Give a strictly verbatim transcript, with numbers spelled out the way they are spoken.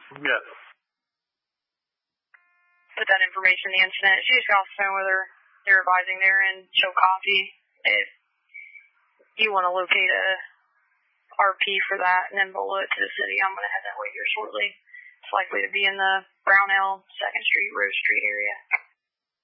Yeah. Put that information in the incident. She just got off the phone with her. They're advising there in Chillicothe. If you want to locate a R P for that and then below it to the city, I'm going to head that way here shortly. It's likely to be in the Brownell, second Street, Rose Street area.